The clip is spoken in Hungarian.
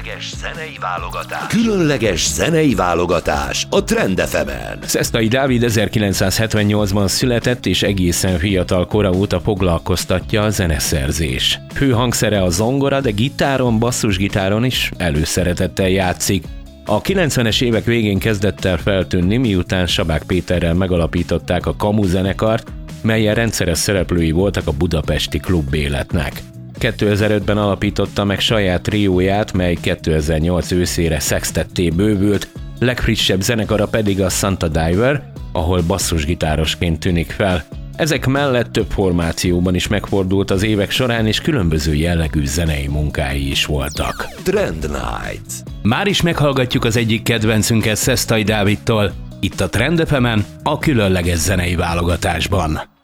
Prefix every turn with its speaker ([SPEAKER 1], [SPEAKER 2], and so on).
[SPEAKER 1] Különleges zenei válogatás a Trend FM-en.
[SPEAKER 2] Szesztai Dávid 1978-ban született, és egészen fiatal kora óta foglalkoztatja a zeneszerzés. Fő hangszere a zongora, de gitáron, basszusgitáron is előszeretettel játszik. A 90-es évek végén kezdett el feltűnni, miután Sabák Péterrel megalapították a Kamu zenekart, melyen rendszeres szereplői voltak a budapesti klubéletnek. 2005-ben alapította meg saját trióját, mely 2008 őszére szextetté bővült, legfrissebb zenekara pedig a Santa Diver, ahol basszusgitárosként tűnik fel. Ezek mellett több formációban is megfordult az évek során, és különböző jellegű zenei munkái is voltak.
[SPEAKER 1] Trend Night.
[SPEAKER 2] Már is meghallgatjuk az egyik kedvencünket Szesztai Dávidtól, itt a Trend FM-en, a különleges zenei válogatásban.